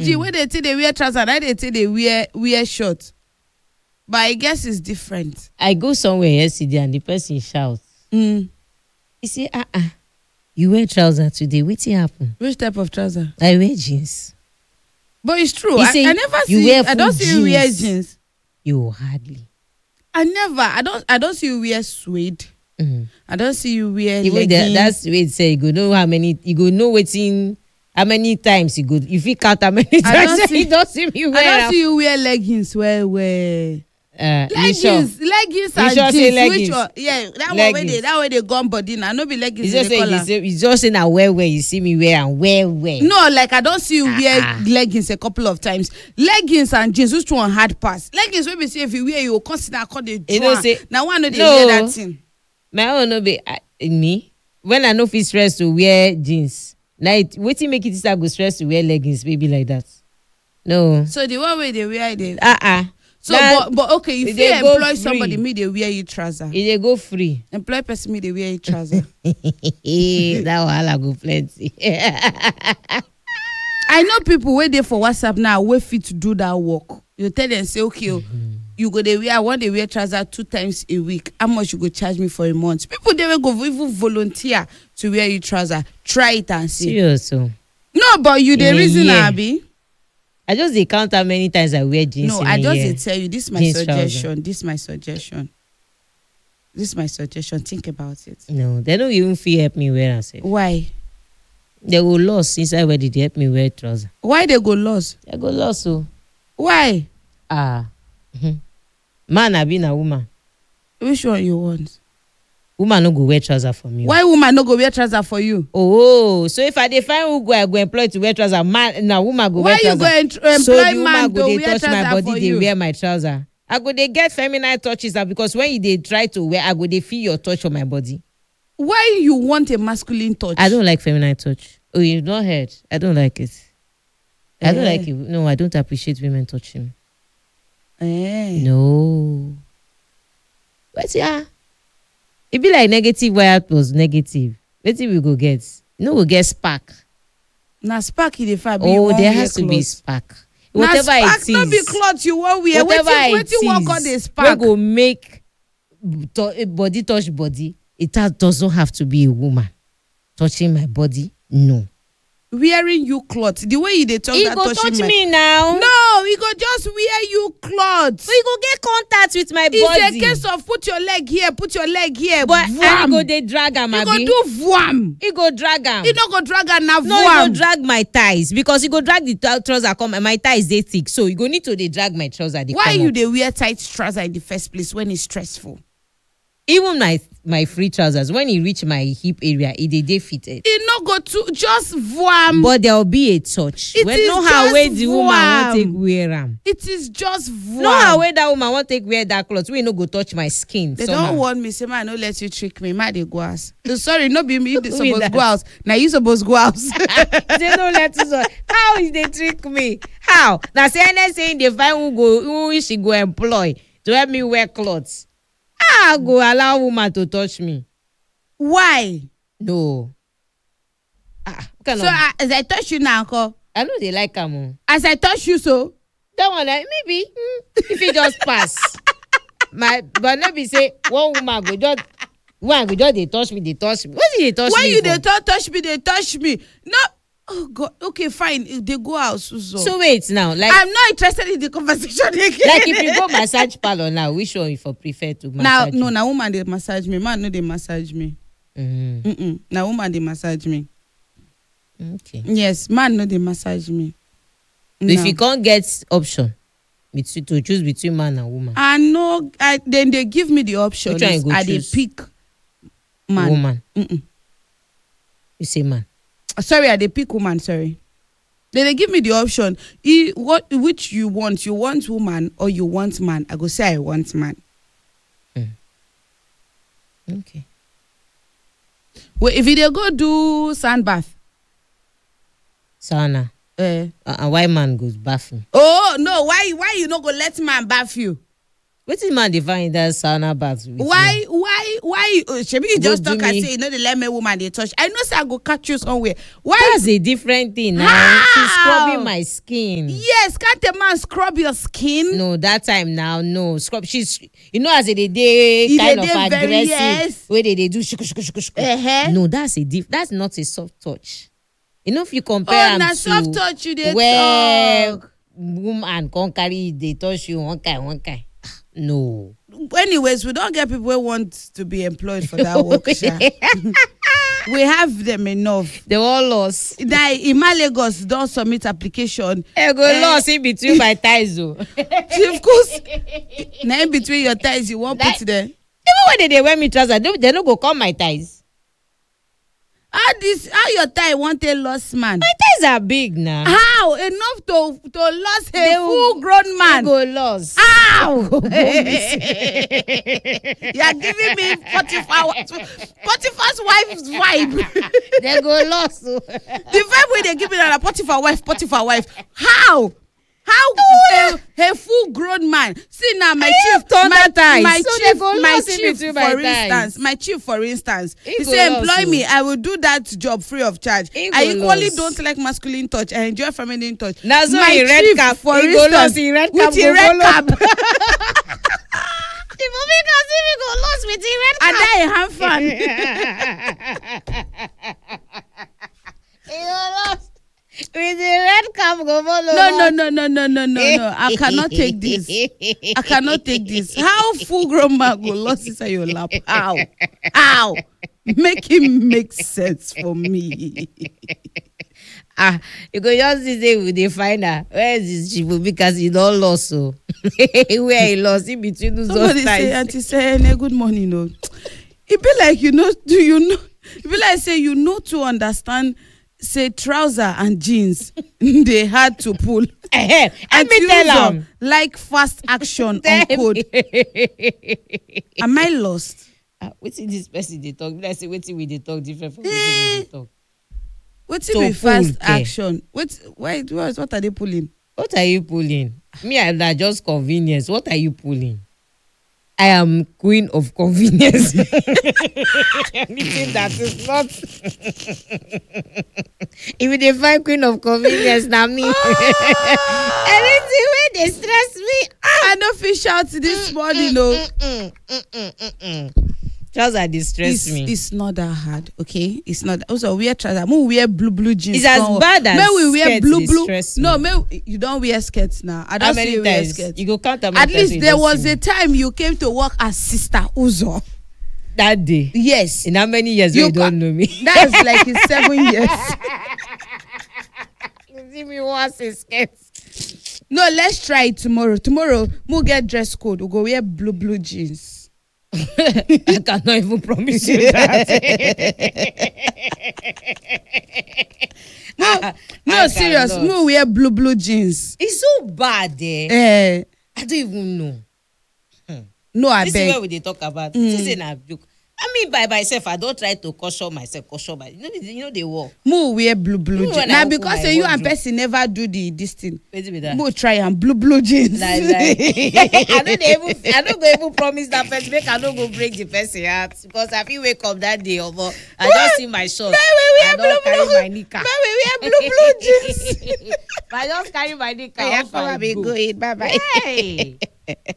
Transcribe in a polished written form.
Gigi, when they say they wear trousers, now they say they wear shorts. But I guess it's different. I go somewhere yesterday and the person shouts. He say, you wear trousers today. Wetin happen? Which type of trouser? I wear jeans. But it's true. He say, I never you see. wear I don't full see you wear jeans. jeans. You hardly. I don't see you wear suede. I don't see you wear Even leggings. that's the way it say. You go know how many. You go know wetin. How many times you go? If you count how many times you don't see me wear. I don't see you wear leggings. Where leggings sure? and sure jeans. say leggings? Which one? Yeah, that Leggings. one way they gone body now. No be leggings. You just say you just say now wear you see me wear and wear. No, like I don't see you wear leggings a couple of times. Leggings and jeans, which one hard pass? Leggings when we say if you wear, you will consider call the draw. Now one know they wear that thing. My own no be me. When I know fit stress to wear jeans. Now wetin make it start go stress to wear leggings maybe like that. No. So the one way they wear they So but okay, if you employ somebody, me they wear you trouser. They go free. Employ person, me they wear you trouser. That wahala go plenty. I know people where they for WhatsApp now where fit to do that work. You tell them say okay, you go they wear. I want they wear trouser 2 times a week. How much you go charge me for a month? People they will go even volunteer to wear you trouser. Try it and see. Serious so. No, but you the reason Abi. I just dey count how many times I wear jeans. No, I just tell you this is my jeans suggestion. trouser. This is my suggestion. Think about it. No, they don't even feel help me wear myself. Why? They go lost inside where they help me wear trouser. Why they go lost? They go lost so. Why? Man I be na woman. Which one you want? Woman no go wear trouser for me. Why woman no go wear trouser for you? Oh, so if I dey find who I go employ to wear trouser, man, na woman go wear trouser. Why you go employ so the man woman go to dey wear touch my trouser for body, they you? wear my trouser. I go dey get feminine touches because when you dey try to wear, I go dey feel your touch on my body. Why you want a masculine touch? I don't like feminine touch. Oh, you've not heard? I don't like it. I don't like it. No, I don't appreciate women touching me. No. But yeah. It be like negative where it was negative. Let's see we go get. No, we get spark. Now spark in the fire. Oh, there has to be spark. Whatever spark, it is. Not be cloth you want wear. Whatever it is. Work on the spark. We go make body touch body. It doesn't have to be a woman touching my body. No. Wearing you cloth. The way you they talk that touching touch me now. No, he go just wear you cloth. So you go get contact with my body. It's a case of put your leg here, But I go they drag am. You go do vuam. You go drag am. You no go drag am now. No, you go drag my thighs because you go drag the trouser come and my thighs they thick. So you go need to they drag my trouser. Why you they wear tight trouser in the first place when it's stressful? Even my free trousers, when it reach my hip area, they fitted. It no go to just vuam. But there will be a touch. It when is no how where the woman vuam. want take wear am. It is just vuam. No how where that woman want take wear that clothes. We no go touch my skin. They somehow. don't want me. Say, man, no let you trick me. Man, they go house. Sorry, no be me. They supposed go house. Now you supposed go house. They don't let us. How is they trick me? How? Now say saying they find who she go employ to help me wear clothes. I go allow woman to touch me. Why? No. So as I touch you now, I know they like them. As I touch you, so that one like maybe if it just pass. But not be say one woman go just they touch me. What did they touch when me? When you touch me, they touch me. No. Oh God. Okay, fine. They go out. So wait now, like I'm not interested in the conversation again. Like if you go massage parlor now, which one you for prefer to massage? Now woman they massage me. Man, no they massage me. Now woman they massage me. Okay. Yes, man, no they massage me. No. If you can't get option to choose between man and woman, then they give me the option. Which one you go I choose? they pick man. Woman. You say man. Sorry, I they pick woman. Sorry. Then they give me the option. Which you want? You want woman or you want man? I go say I want man. Okay. Well, if they go do sand bath. Sauna. And why man goes bath me? Oh no! Why you not go let man bath you? Wetin man dey find that sauna bath with? Why shebi you just Go talk do and me. say you know the let me woman dey touch. I know say I go catch you somewhere. Why? That's a different thing now. How? She's scrubbing my skin. Yes, can't a man scrub your skin? No, that time now, no. Scrub. She's, you know, as they dey E kind dey of dey very, aggressive. yes. Where they do shuku shuku shuku shuku. Uh-huh. No, that's not a soft touch. You know, if you compare Oh, am na to soft touch you dey where talk. woman come carry they touch you one kind. No. Anyways, we don't get people who want to be employed for that work. Sha. We have them enough. They all lost. Now, Ima Lagos don't submit application. I go lost in between my thighs though. Of course, now in between your thighs, you won't put there. Even when they wear me trousers, they no go come my thighs. How your thigh want a lost man? My thighs are big now. How enough to lose They a will- full grown man? Go lost. How? Go You are giving me 45's wife's vibe. They go lost. The vibe way they give me that Potiphar wife. How? A full grown man. See now, my chief, thunder ties. my So chief, they go my lost in chief, between my for thighs. instance, my chief, for instance, He he go say lost, employ oh. me, I will do that job free of charge. He I go equally lost. don't like masculine touch. I enjoy feminine touch. Now so my in red chief, cap, for he go instance, lost in red cap, with the go red follow. cap, The movie can see me go lost with the red and I have fun. He go lost with the red cap go follow. No. I cannot take this. I cannot take this. How full grown man go lost inside your lap? How? Make him make sense for me. You go just say we dey find her. Where is this chief? Because he don't lost so. Where he lost in between those Somebody ties. say, Auntie say, good morning. No, it be like it be like say you know to understand. Say trouser and jeans, they had to pull. Let And me tell him. like fast action on code. Am I lost? Wetin this person dey talk? Like say wetin we dey talk different from wetin we dey talk. What's So be fast pull, okay. action? What are they pulling? What are you pulling? Me, I na just convenience. What are you pulling? I am queen of convenience. Anything that is not. If you define queen of convenience, na me. Anything wey dey stress me. I no fit shout this morning, no. Trouser dey stress me. It's not that hard, okay? It's not. Also, wear trouser. We wear blue jeans. It's as bad as May we wear skirts blue. dey stress No, me. you don't wear skirts now. I How don't see many you wear times? skirts. You go count how many At times least you there don was see a me. time you came to work as Sister Uzo. That day. Yes. In how many years you don't know me? That's like in 7 years. You see me once in skirts. No, let's try it tomorrow. Tomorrow, we'll get dress code. We'll go wear blue jeans. I cannot even promise you that. No, I serious. cannot. We'll wear blue jeans. It's so bad eh? I don't even know. No, I This is where beg. we dey talk about. This is a joke. I mean, by myself, I don't try to caution myself. You know they work. We'll wear blue when jeans. I Now, open because my say you and wardrobe. person never do this thing. Wetin be that? We'll try and blue jeans. Like, I don't go even promise that person. Make I don't go break the person heart because I feel wake up that day. I just see my shorts. I don't carry my knicker. We wear blue jeans. I just carry my knicker. Yeah, off and come and go. go eat. Bye bye. Hey.